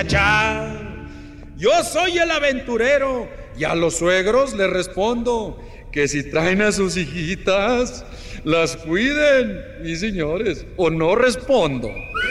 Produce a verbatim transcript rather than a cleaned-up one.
cha. Yo soy el aventurero y a los suegros les respondo que si traen a sus hijitas, las cuiden, mis señores, o no respondo.